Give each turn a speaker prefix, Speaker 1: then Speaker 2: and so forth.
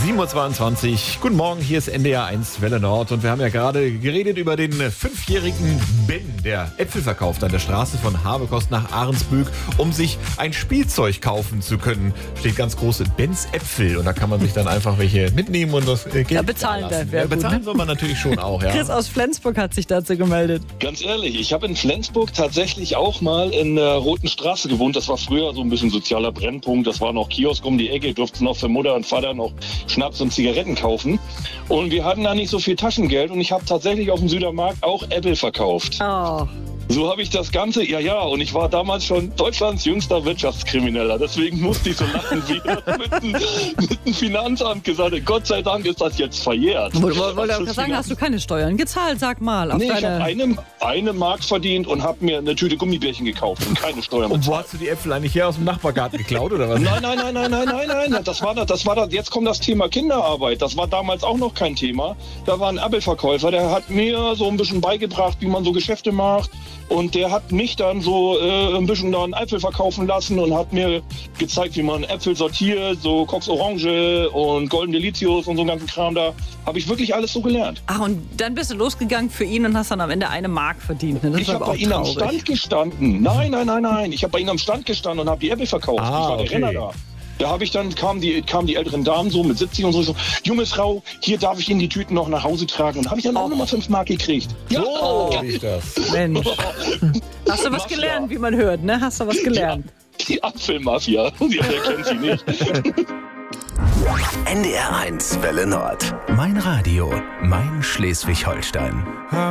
Speaker 1: 7.22 Uhr. Guten Morgen, hier ist NDR 1 Welle Nord und wir haben ja gerade geredet über den 5-jährigen Ben, der Äpfel verkauft an der Straße von Habekost nach Ahrensböck, um sich ein Spielzeug kaufen zu können. Steht ganz groß Bens Äpfel und da kann man sich dann einfach welche mitnehmen und das Geld
Speaker 2: bezahlen
Speaker 1: da lassen.
Speaker 2: wäre gut,
Speaker 1: bezahlen
Speaker 2: ne?
Speaker 1: soll man natürlich schon auch, ja.
Speaker 2: Chris aus Flensburg hat sich dazu gemeldet.
Speaker 3: Ganz ehrlich, ich habe in Flensburg tatsächlich auch mal in der Roten Straße gewohnt. Das war früher so ein bisschen sozialer Brennpunkt. Das war noch Kiosk um die Ecke, durften noch für Mutter und Vater noch Schnaps und Zigaretten kaufen. Und wir hatten da nicht so viel Taschengeld und ich habe tatsächlich auf dem Südermarkt auch Äpfel verkauft.
Speaker 2: Oh.
Speaker 3: So habe ich das Ganze, und ich war damals schon Deutschlands jüngster Wirtschaftskrimineller. Deswegen musste ich so lachen, wie mit dem Finanzamt gesagt hat, Gott sei Dank ist das jetzt verjährt.
Speaker 2: Wollte ich sagen, hast du keine Steuern gezahlt, sag mal.
Speaker 3: Nee, ich habe eine Mark verdient und habe mir eine Tüte Gummibärchen gekauft und keine Steuern bezahlt.
Speaker 1: Und wo hast du die Äpfel eigentlich her, aus dem Nachbargarten geklaut oder was?
Speaker 3: Nein. Das war jetzt kommt das Thema Kinderarbeit. Das war damals auch noch kein Thema. Da war ein Apfelverkäufer, der hat mir so ein bisschen beigebracht, wie man so Geschäfte macht. Und der hat mich dann so ein bisschen da einen Apfel verkaufen lassen und hat mir gezeigt, wie man Äpfel sortiert, so Cox Orange und Golden Delicious und so einen ganzen Kram. Da habe ich wirklich alles so gelernt.
Speaker 2: Ach, und dann bist du losgegangen für ihn und hast dann am Ende 1 Mark verdient. Ne? Das
Speaker 3: Ich habe bei ihm am Stand gestanden. Nein. Ich habe bei ihm am Stand gestanden und habe die Äpfel verkauft. Ich war der Renner da. Da kamen die älteren Damen so mit 70 und so, junge Frau, hier darf ich Ihnen die Tüten noch nach Hause tragen. Und habe ich dann auch nochmal 5 Mark gekriegt. Ja.
Speaker 1: So ist das.
Speaker 2: Mensch. Hast du was gelernt, wie man hört, ne? Hast du was gelernt?
Speaker 3: Ja, die Apfelmafia, wer kennt sie nicht.
Speaker 4: NDR 1 Welle Nord. Mein Radio, mein Schleswig-Holstein.